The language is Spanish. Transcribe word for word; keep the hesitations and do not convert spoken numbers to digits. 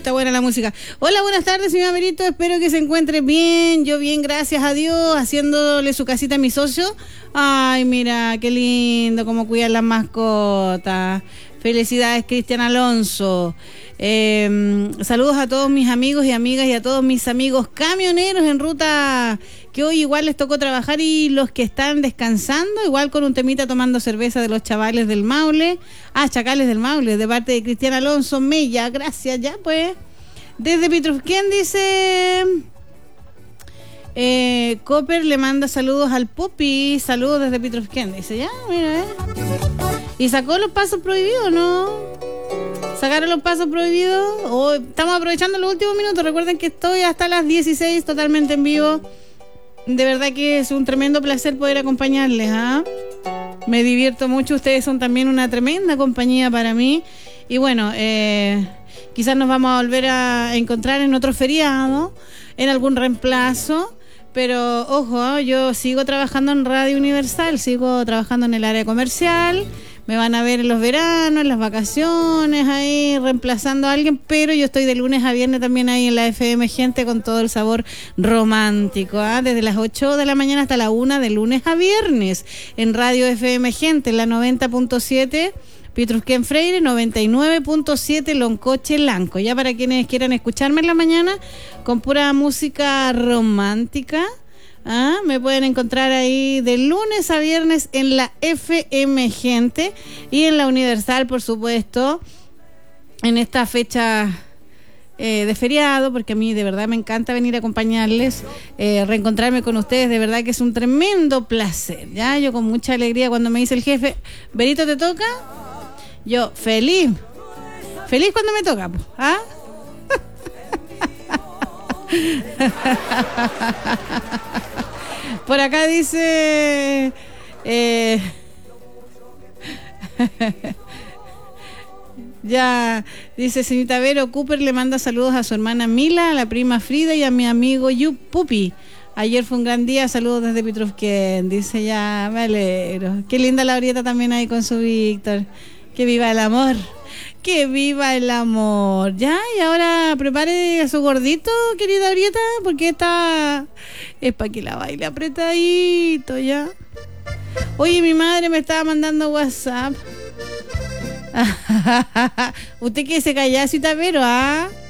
está buena la música. Hola, buenas tardes, señor Berito. Espero que se encuentre bien. Yo bien, gracias a Dios, haciéndole su casita a mi socio. Ay, mira, qué lindo, cómo cuidan las mascotas. Felicidades, Cristian Alonso. Eh, saludos a todos mis amigos y amigas y a todos mis amigos camioneros en ruta, que hoy igual les tocó trabajar, y los que están descansando, igual con un temita tomando cerveza de los chavales del Maule. Ah, chacales del Maule, de parte de Cristian Alonso Mella. Gracias, ya pues. Desde Pitrufquén dice... Eh, Copper le manda saludos al Pupi. Saludos desde Pitrufquén, dice, ya, mira, eh. ¿Y sacó los pasos prohibidos, no? ¿Sacaron los pasos prohibidos? Oh, estamos aprovechando los últimos minutos. Recuerden que estoy hasta las dieciséis totalmente en vivo. De verdad que es un tremendo placer poder acompañarles, ¿ah? Me divierto mucho. Ustedes son también una tremenda compañía para mí. Y bueno, eh, quizás nos vamos a volver a encontrar en otro feriado, en algún reemplazo. Pero ojo, yo sigo trabajando en Radio Universal, sigo trabajando en el área comercial. Me van a ver en los veranos, en las vacaciones, ahí reemplazando a alguien, pero yo estoy de lunes a viernes también ahí en la F M Gente con todo el sabor romántico, ¿eh? Desde las ocho de la mañana hasta la una de lunes a viernes en Radio F M Gente, en la noventa punto siete Pitrufquén Freire, noventa y nueve punto siete Loncoche Lanco. Ya para quienes quieran escucharme en la mañana con pura música romántica, ¿ah? Me pueden encontrar ahí de lunes a viernes en la F M Gente y en la Universal, por supuesto, en esta fecha eh, de feriado, porque a mí de verdad me encanta venir a acompañarles, eh, reencontrarme con ustedes. De verdad que es un tremendo placer, ¿ya? Yo con mucha alegría cuando me dice el jefe, Berito, ¿te toca? Yo feliz, feliz cuando me toca, ¿ah? Por acá dice eh, ya dice señorita Vero, Cooper le manda saludos a su hermana Mila, a la prima Frida y a mi amigo Yu Pupi. Ayer fue un gran día, saludos desde Pitrufquén. Dice, ya, me alegro. Qué linda la Orieta también ahí con su Víctor. Que viva el amor. Que viva el amor. Ya, y ahora prepare a su gordito, querida Orieta, porque esta es para que la baile apretadito, ya. Oye, mi madre me estaba mandando WhatsApp. Usted que se calla, cita, pero, ¿ah?